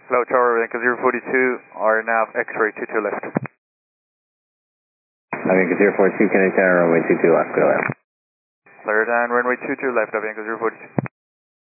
Hello, Tower, Avianca 042, or nav X-ray 22 left. Avianca 042, connect down runway 22 left, go left. Clear down runway 22 left, Avianca 042.